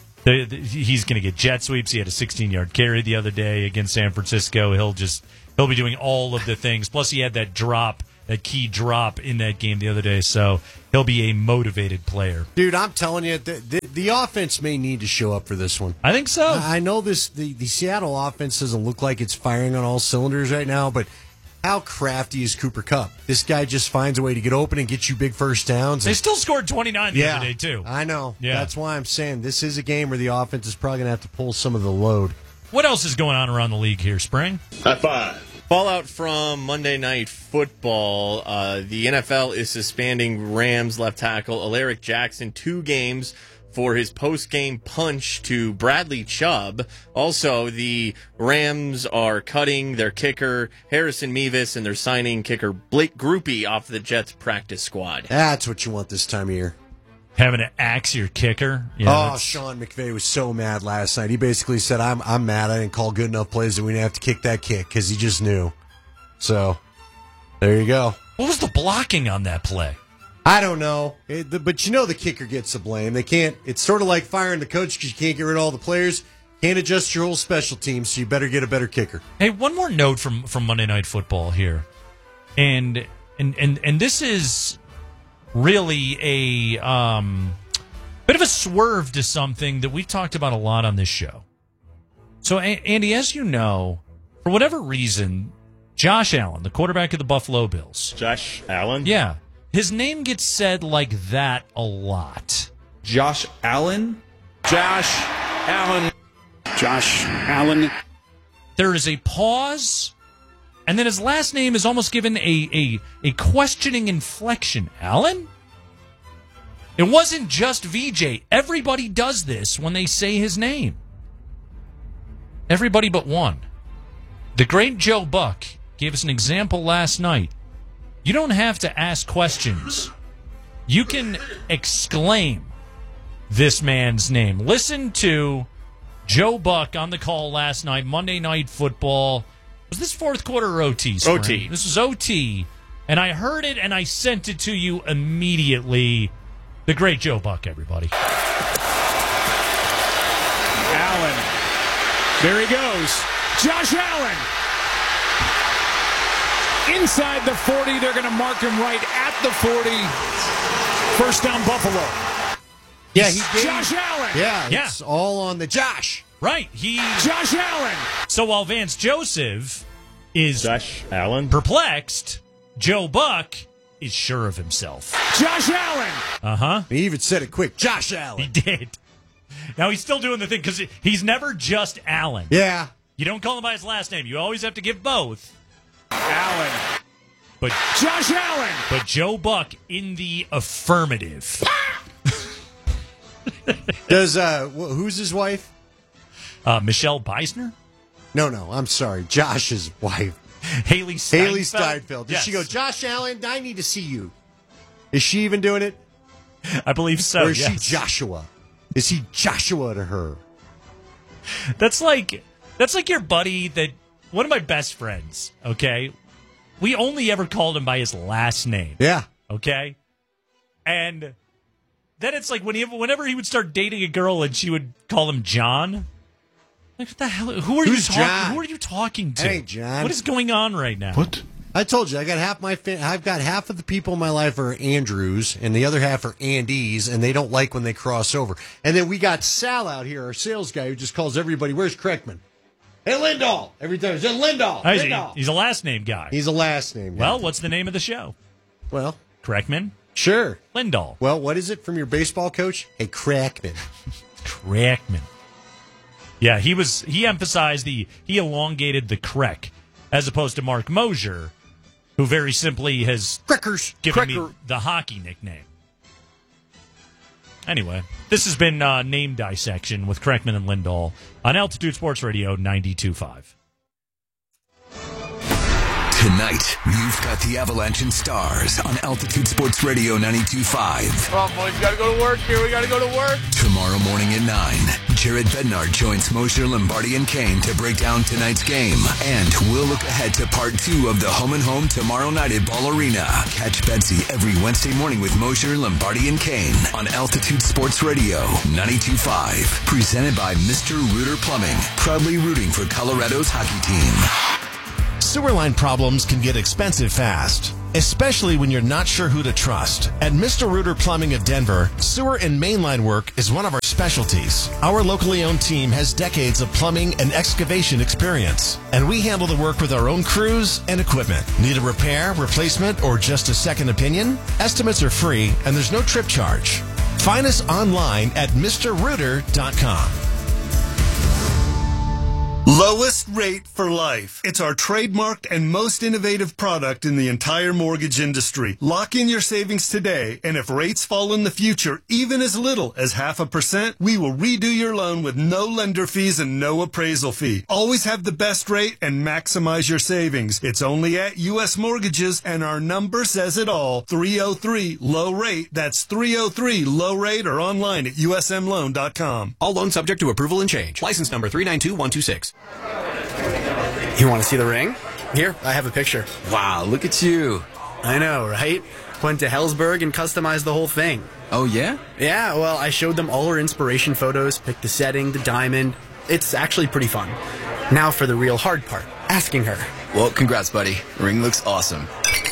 he's going to get jet sweeps. He had a 16-yard carry the other day against San Francisco. He'll be doing all of the things. Plus, he had that key drop in that game the other day, so he'll be a motivated player. Dude, I'm telling you, the offense may need to show up for this one. I think so. I know the Seattle offense doesn't look like it's firing on all cylinders right now, but how crafty is Cooper Kupp? This guy just finds a way to get open and get you big first downs. They still scored 29 the other day, too. I know. Yeah. That's why I'm saying this is a game where the offense is probably going to have to pull some of the load. What else is going on around the league here, Spring? High five. Fallout from Monday Night Football. The NFL is suspending Rams left tackle Alaric Jackson 2 games for his post-game punch to Bradley Chubb. Also, the Rams are cutting their kicker, Harrison Mevis, and they're signing kicker Blake Grupe off the Jets practice squad. That's what you want this time of year. Having to axe your kicker. Yeah, Sean McVay was so mad last night. He basically said, I'm mad I didn't call good enough plays and we didn't have to kick that kick because he just knew. So, there you go. What was the blocking on that play? I don't know. But you know the kicker gets the blame. They can't. It's sort of like firing the coach because you can't get rid of all the players. Can't adjust your whole special team, so you better get a better kicker. Hey, one more note from Monday Night Football here. And this is really a bit of a swerve to something that we've talked about a lot on this show. So, Andy, as you know, for whatever reason, Josh Allen, the quarterback of the Buffalo Bills. Josh Allen? Yeah. His name gets said like that a lot. Josh Allen? Josh Allen. Josh Allen. There is a pause, and then his last name is almost given a questioning inflection. Allen? It wasn't just VJ. Everybody does this when they say his name. Everybody but one. The great Joe Buck gave us an example last night. You don't have to ask questions. You can exclaim this man's name. Listen to Joe Buck on the call last night, Monday Night Football. Was this fourth quarter or OT? Spring? OT. This was OT. And I heard it and I sent it to you immediately. The great Joe Buck, everybody. Allen. There he goes. Josh Allen. Inside the 40, they're going to mark him right at the 40. First down, Buffalo. Yeah, Josh Allen. Yeah, it's all on the Josh. Right. Josh Allen. So while Vance Joseph is Josh Allen perplexed, Joe Buck is sure of himself. Josh Allen. Uh-huh. He even said it quick. Josh Allen. He did. Now he's still doing the thing because he's never just Allen. Yeah. You don't call him by his last name. You always have to give both. Allen. But Josh Allen. But Joe Buck in the affirmative. Does who's his wife? Michelle Beisner? No, I'm sorry. Josh's wife. Haley Steinfeld. Haley Steinfeld. Did she go, Josh Allen, I need to see you? Is she even doing it? I believe so. Or is she Joshua? Is he Joshua to her? That's like your buddy that one of my best friends, okay? We only ever called him by his last name. Yeah. Okay? And then it's like whenever he would start dating a girl and she would call him John. Like, what the hell? Who are you talking to? Hey, John. What is going on right now? What? I told you, I got half I've got half of the people in my life are Andrews, and the other half are Andys, and they don't like when they cross over. And then we got Sal out here, our sales guy, who just calls everybody, where's Kreckman? Hey, Lindahl. Every time it's Lindahl. Lindahl. He's a last name guy. He's a last name guy. Well, what's the name of the show? Well, Kreckman? Sure. Lindahl. Well, what is it from your baseball coach? Hey, Kreckman. Kreckman. Yeah, he emphasized he elongated the Kreck as opposed to Mark Mosier, who very simply has given me the hockey nickname. Anyway, this has been Name Dissection with Kreckman and Lindahl on Altitude Sports Radio 92.5. Tonight, you've got the Avalanche and Stars on Altitude Sports Radio 92.5. Come on, boys. We got to go to work here. We got to go to work. Tomorrow morning at 9, Jared Bednar joins Mosher, Lombardi, and Kane to break down tonight's game. And we'll look ahead to part 2 of the Home and Home tomorrow night at Ball Arena. Catch Betsy every Wednesday morning with Mosher, Lombardi, and Kane on Altitude Sports Radio 92.5. Presented by Mr. Rooter Plumbing, proudly rooting for Colorado's hockey team. Sewer line problems can get expensive fast, especially when you're not sure who to trust. At Mr. Rooter Plumbing of Denver, sewer and mainline work is one of our specialties. Our locally owned team has decades of plumbing and excavation experience, and we handle the work with our own crews and equipment. Need a repair, replacement, or just a second opinion? Estimates are free, and there's no trip charge. Find us online at MrRooter.com. Lowest rate for life. It's our trademarked and most innovative product in the entire mortgage industry. Lock in your savings today, and if rates fall in the future, even as little as 0.5%, we will redo your loan with no lender fees and no appraisal fee. Always have the best rate and maximize your savings. It's only at U.S. Mortgages, and our number says it all. 303-LOW-RATE. That's 303-LOW-RATE or online at usmloan.com. All loans subject to approval and change. License number 392126. You want to see the ring? Here, I have a picture. Wow, look at you. I know, right? Went to Hellsberg and customized the whole thing. Oh, yeah? Yeah, well, I showed them all her inspiration photos, picked the setting, the diamond. It's actually pretty fun. Now for the real hard part, asking her. Well, congrats, buddy. The ring looks awesome.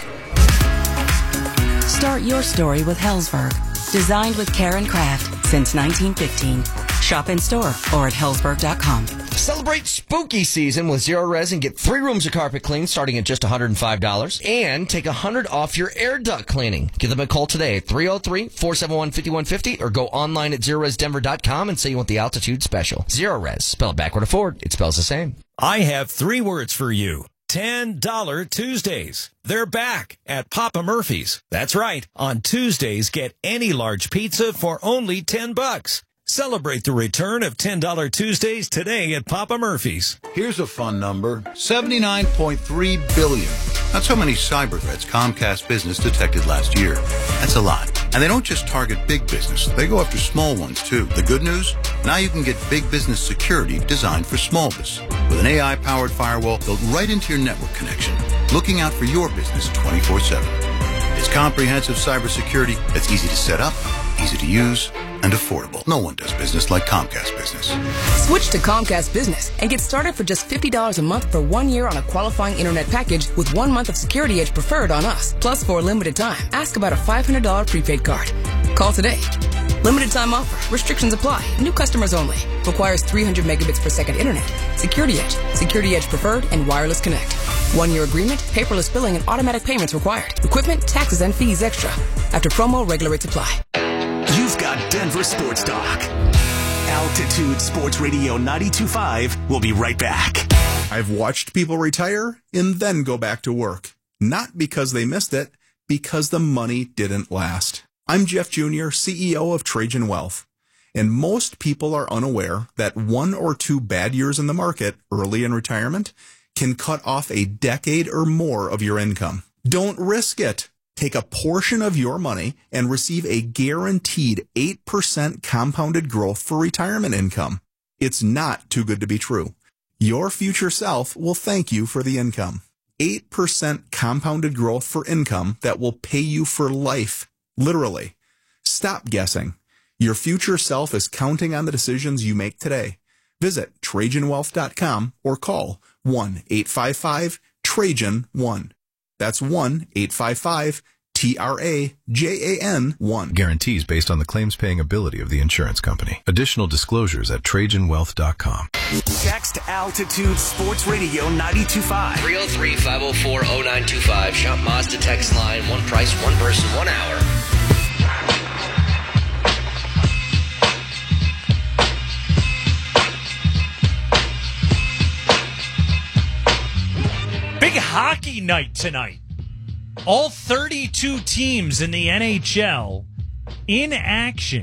Start your story with Hellsberg. Designed with care and craft since 1915. Shop in store or at Hellsberg.com. Celebrate spooky season with Zero Res and get 3 rooms of carpet cleaned starting at just $105. And take $100 off your air duct cleaning. Give them a call today at 303-471-5150 or go online at ZeroResDenver.com and say you want the Altitude Special. Zero Res, spell it backward or forward. It spells the same. I have 3 words for you. $10 Tuesdays. They're back at Papa Murphy's. That's right. On Tuesdays, get any large pizza for only $10. Celebrate the return of $10 Tuesdays today at Papa Murphy's. Here's a fun number, 79.3 billion. That's how many cyber threats Comcast Business detected last year. That's a lot. And they don't just target big business. They go after small ones, too. The good news? Now you can get big business security designed for small business. With an AI-powered firewall built right into your network connection, looking out for your business 24/7. It's comprehensive cybersecurity that's easy to set up, easy to use, and affordable. No one does business like Comcast Business. Switch to Comcast Business and get started for just $50 a month for 1 year on a qualifying internet package with 1 month of Security Edge Preferred on us. Plus, for a limited time, ask about a $500 prepaid card. Call today. Limited time offer. Restrictions apply. New customers only. Requires 300 megabits per second internet. Security Edge. Security Edge Preferred and Wireless Connect. 1 year agreement, paperless billing, and automatic payments required. Equipment, taxes, and fees extra. After promo, regular rates apply. You've got Denver Sports Talk. Altitude Sports Radio 92.5. We'll be right back. I've watched people retire and then go back to work. Not because they missed it, because the money didn't last. I'm Jeff Jr., CEO of Trajan Wealth. And most people are unaware that 1 or 2 bad years in the market early in retirement can cut off a decade or more of your income. Don't risk it. Take a portion of your money and receive a guaranteed 8% compounded growth for retirement income. It's not too good to be true. Your future self will thank you for the income. 8% compounded growth for income that will pay you for life. Literally. Stop guessing. Your future self is counting on the decisions you make today. Visit TrajanWealth.com or call 1-855-TRAJAN-1. That's 1-855-TRAJAN-1. Guarantees based on the claims-paying ability of the insurance company. Additional disclosures at TrajanWealth.com. Text Altitude Sports Radio 92.5. 303-504-0925. Shop Mazda text line. One price, one person, 1 hour. Big hockey night tonight. All 32 teams in the NHL in action.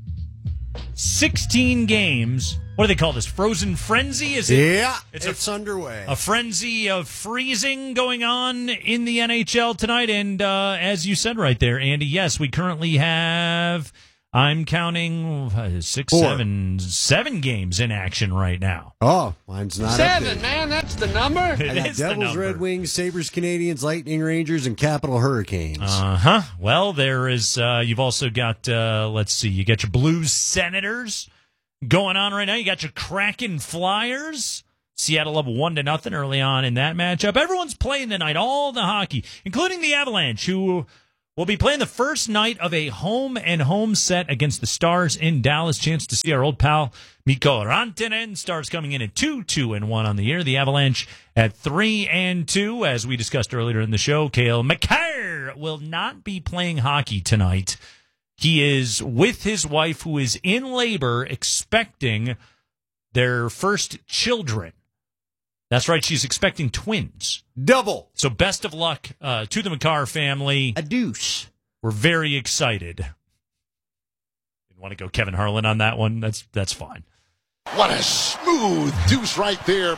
16 games. What do they call this? Frozen frenzy? Is it? Yeah, it's underway. A frenzy of freezing going on in the NHL tonight. And as you said right there, Andy, yes, we currently have, I'm counting 7 games in action right now. Oh, mine's not 7, man, that's the number. I got Devils, Red Wings, Sabres, Canadians, Lightning, Rangers, and Capital Hurricanes. Well, there is, you've also got, let's see, you got your Blues Senators going on right now. You got your Kraken Flyers. Seattle up 1-0 early on in that matchup. Everyone's playing tonight, all the hockey, including the Avalanche, who will be playing the first night of a home-and-home set against the Stars in Dallas. Chance to see our old pal Mikko Rantanen. Stars coming in at 2-1 on the year. The Avalanche at 3-2. As we discussed earlier in the show, Cale Makar will not be playing hockey tonight. He is with his wife, who is in labor, expecting their first children. That's right, she's expecting twins. Double. So best of luck to the Makar family. A deuce. We're very excited. Didn't want to go Kevin Harlan on that one. That's fine. What a smooth deuce right there.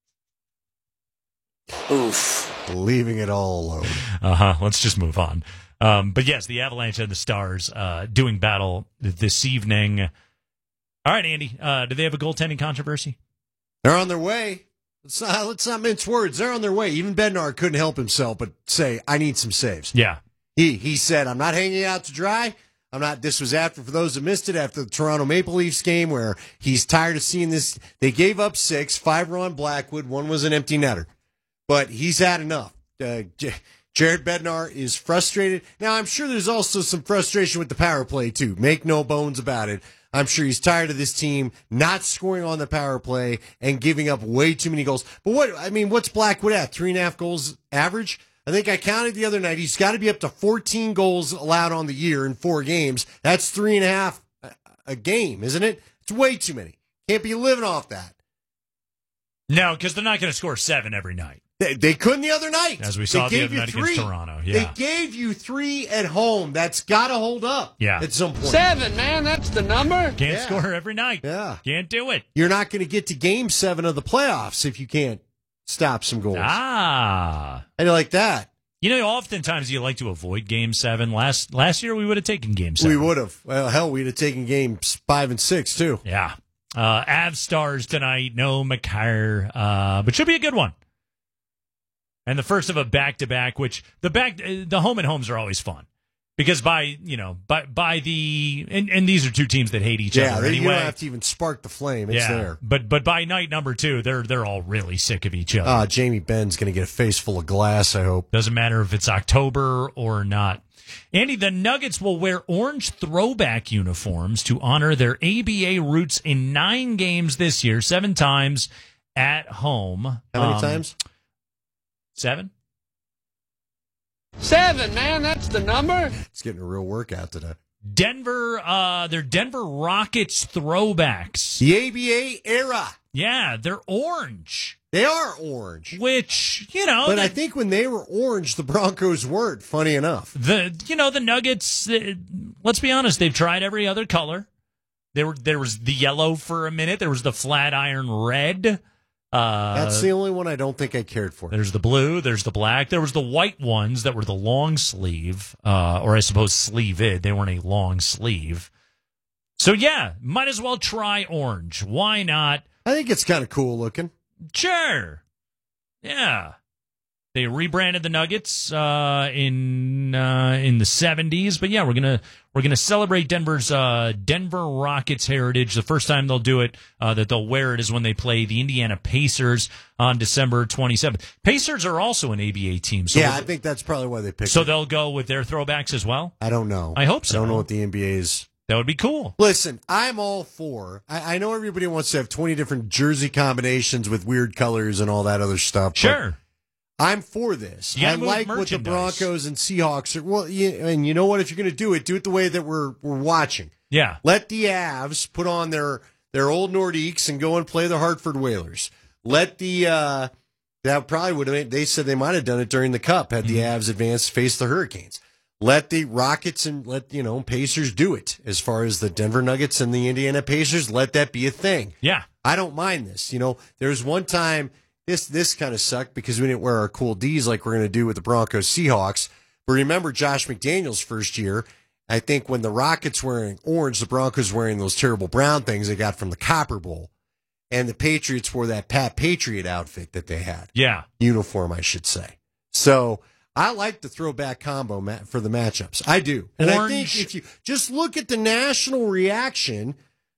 Oof. Leaving it all alone. Let's just move on. But yes, the Avalanche and the Stars doing battle this evening. All right, Andy, do they have a goaltending controversy? They're on their way. Let's not mince words. They're on their way. Even Bednar couldn't help himself but say, I need some saves. Yeah. He said, I'm not hanging out to dry. This was after, for those that missed it, after the Toronto Maple Leafs game where he's tired of seeing this. They gave up 6, 5 were on Blackwood, 1 was an empty netter. But he's had enough. Jared Bednar is frustrated. Now, I'm sure there's also some frustration with the power play, too. Make no bones about it. I'm sure he's tired of this team not scoring on the power play and giving up way too many goals. But what's Blackwood at? 3.5 goals average? I think I counted the other night. He's got to be up to 14 goals allowed on the year in 4 games. That's 3.5 a game, isn't it? It's way too many. Can't be living off that. No, because they're not going to score 7 every night. They couldn't the other night. As we saw the other night against Toronto. Yeah. They gave you 3 at home. That's got to hold up at some point. 7, man, that's the number. Can't score every night. Yeah. Can't do it. You're not going to get to game 7 of the playoffs if you can't stop some goals. Ah. I like that. You know, oftentimes you like to avoid game 7. Last year we would have taken game 7. We would have. Well, hell, we'd have taken games 5 and 6, too. Yeah. Avs Stars tonight. No Makar. But should be a good one. And the first of a back-to-back, which the home and homes are always fun because by the and these are two teams that hate each other anyway. You don't have to even spark the flame; it's there. But by night number 2, they're all really sick of each other. Jamie Benn's going to get a face full of glass. I hope. Doesn't matter if it's October or not. Andy, the Nuggets will wear orange throwback uniforms to honor their ABA roots in 9 games this year, 7 times at home. How many times? 7? 7, man, that's the number. It's getting a real workout today. Denver, they're Denver Rockets throwbacks. The ABA era. Yeah, they're orange. They are orange. Which, But I think when they were orange, the Broncos weren't, funny enough. The Nuggets, let's be honest, they've tried every other color. There was the yellow for a minute. There was the flat iron red. That's the only one I don't think I cared for. There's the blue, there's the black, there was the white ones that were the long sleeve, or I suppose sleeve-id. They weren't a long sleeve. So yeah, might as well try orange. Why not? I think it's kind of cool looking. Sure. Yeah. They rebranded the Nuggets in the 70s, but yeah, we're gonna celebrate Denver's Denver Rockets heritage. The first time they'll do it, that they'll wear it, is when they play the Indiana Pacers on December 27th. Pacers are also an ABA team, so yeah, I think that's probably why they picked. So they'll go with their throwbacks as well. I don't know. I hope so. I don't know what the NBA is. That would be cool. Listen, I'm all for. I know everybody wants to have 20 different jersey combinations with weird colors and all that other stuff. Sure. I'm for this. I like what the Broncos and Seahawks are. Well, and you know what? If you're going to do it the way that we're watching. Yeah. Let the Avs put on their old Nordiques and go and play the Hartford Whalers. Let the That probably would have. They said they might have done it during the Cup had the Avs advanced to face the Hurricanes. Let the Rockets and Pacers do it. As far as the Denver Nuggets and the Indiana Pacers, let that be a thing. Yeah, I don't mind this. There's one time this kind of sucked because we didn't wear our cool Ds like we're going to do with the Broncos Seahawks. But remember Josh McDaniels' first year. I think when the Rockets were wearing orange, the Broncos wearing those terrible brown things they got from the Copper Bowl. And the Patriots wore that Pat Patriot outfit that they had. Yeah. Uniform, I should say. So I like the throwback combo for the matchups. I do. And I think if you just look at the national reaction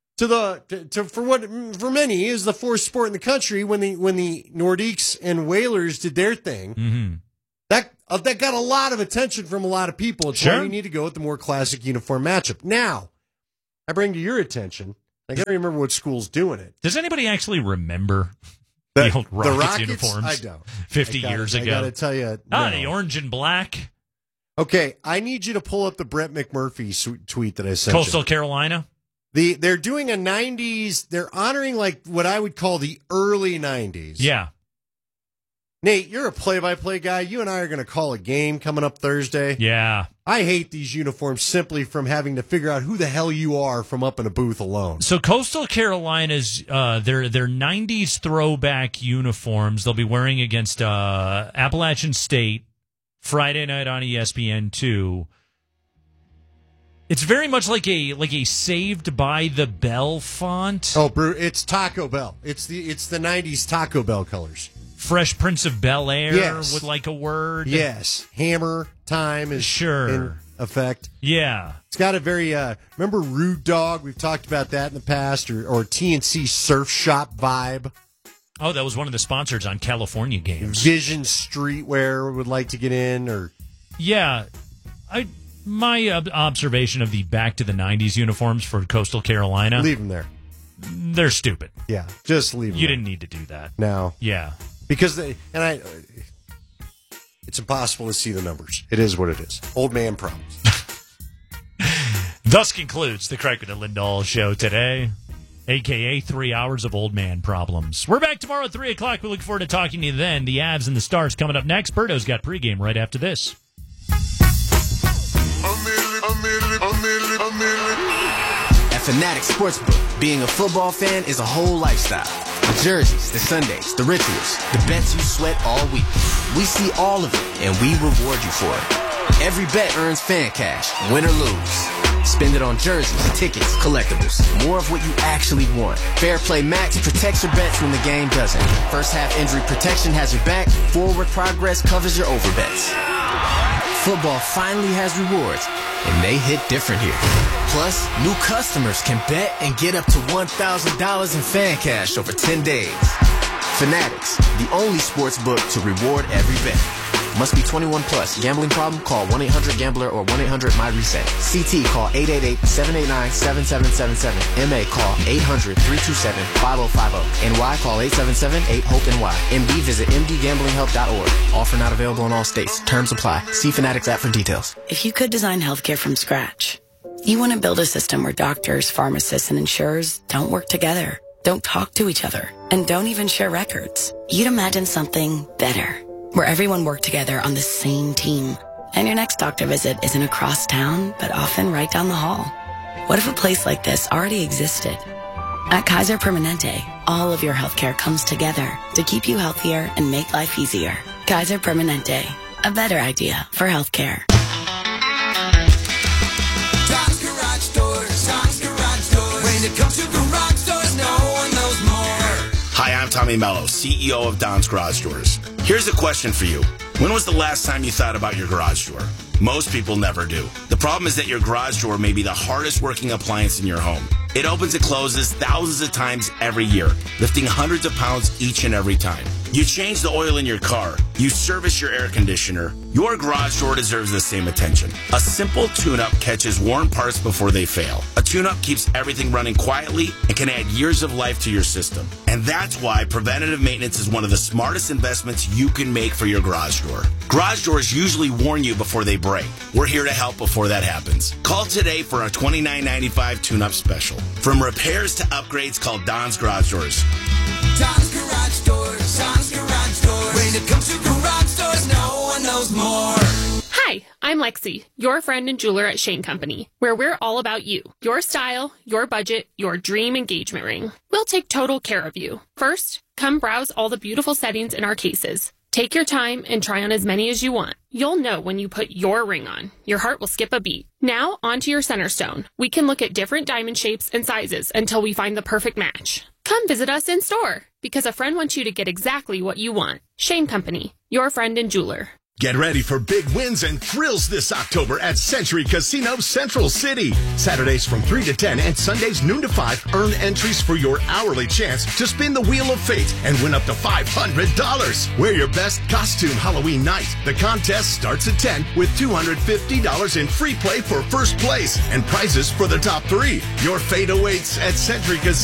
for many is the fourth sport in the country when the Nordiques and Whalers did their thing. Mm-hmm. That got a lot of attention from a lot of people. It's why you need to go with the more classic uniform matchup. Now, I bring to your attention, I got to remember what school's doing it. Does anybody actually remember the old Rockets uniforms? I don't. 50 years ago. I got to tell you. The orange and black. Okay, I need you to pull up the Brett McMurphy tweet that I sent Coastal Carolina? They're doing a 90s, they're honoring like what I would call the early 90s. Yeah. Nate, you're a play-by-play guy. You and I are going to call a game coming up Thursday. Yeah. I hate these uniforms simply from having to figure out who the hell you are from up in a booth alone. So Coastal Carolina's their 90s throwback uniforms they'll be wearing against Appalachian State Friday night on ESPN2. It's very much like a Saved by the Bell font. Oh, it's Taco Bell. It's the 90s Taco Bell colors. Fresh Prince of Bel-Air yes. with like a word. Yes. Hammer time is in effect. Yeah. It's got a very, remember Rude Dog? We've talked about that in the past. Or TNC Surf Shop vibe. Oh, that was one of the sponsors on California games. Vision Streetwear would like to get in. Or yeah. My observation of the back to the 90s uniforms for Coastal Carolina. Leave them there. They're stupid. Yeah, just leave them You there. didn't need to do that. No. Yeah. Because it's impossible to see the numbers. It is what it is. Old man problems. Thus concludes the Craig and Lindahl show today, a.k.a. 3 hours of old man problems. We're back tomorrow at 3 o'clock. We look forward to talking to you then. The Avs and the Stars coming up next. Berto's got pregame right after this. At Fanatics Sportsbook, being a football fan is a whole lifestyle. The jerseys, the Sundays, the rituals, the bets you sweat all week. We see all of it, and we reward you for it. Every bet earns fan cash, win or lose. Spend it on jerseys, tickets, collectibles. More of what you actually want. Fair Play Max protects your bets when the game doesn't. First half injury protection has your back. Forward progress covers your overbets. Football finally has rewards, and they hit different here. Plus, new customers can bet and get up to $1,000 in fan cash over 10 days. Fanatics, the only sports book to reward every bet. Must be 21 plus. Gambling problem? Call 1-800-GAMBLER or 1-800-MY-RESET. CT, call 888-789-7777. MA, call 800-327-5050. NY, call 877-8-HOPE-NY. MD, visit mdgamblinghelp.org. Offer not available in all states. Terms apply. See Fanatics app for details. If you could design healthcare from scratch, you want to build a system where doctors, pharmacists, and insurers don't work together, don't talk to each other, and don't even share records. You'd imagine something better, where everyone worked together on the same team, and your next doctor visit isn't across town, but often right down the hall. What if a place like this already existed? At Kaiser Permanente, all of your healthcare comes together to keep you healthier and make life easier. Kaiser Permanente, a better idea for healthcare. Tom's Garage Doors, Tom's Garage Doors. When it comes to garage doors, no one knows more. Hi, I'm Tommy Mello, CEO of Don's Garage Doors. Here's a question for you. When was the last time you thought about your garage door? Most people never do. The problem is that your garage door may be the hardest working appliance in your home. It opens and closes thousands of times every year, lifting hundreds of pounds each and every time. You change the oil in your car. You service your air conditioner. Your garage door deserves the same attention. A simple tune-up catches worn parts before they fail. A tune-up keeps everything running quietly and can add years of life to your system. And that's why preventative maintenance is one of the smartest investments you can make for your garage door. Garage doors usually warn you before they break. We're here to help before that happens. Call today for a $29.95 tune-up special. From repairs to upgrades, call Don's Garage Doors. Tom's Garage Doors, Tom's Garage Doors. When it comes to garage doors, no one knows more. Hi, I'm Lexi, your friend and jeweler at Shane Company, where we're all about you, your style, your budget, your dream engagement ring. We'll take total care of you. First, come browse all the beautiful settings in our cases. Take your time and try on as many as you want. You'll know when you put your ring on. Your heart will skip a beat. Now, onto your center stone. We can look at different diamond shapes and sizes until we find the perfect match. Come visit us in store, because a friend wants you to get exactly what you want. Shane Company, your friend and jeweler. Get ready for big wins and thrills this October at Century Casino Central City. Saturdays from 3 to 10 and Sundays noon to 5, earn entries for your hourly chance to spin the Wheel of Fate and win up to $500. Wear your best costume Halloween night. The contest starts at 10 with $250 in free play for first place and prizes for the top 3. Your fate awaits at Century Casino.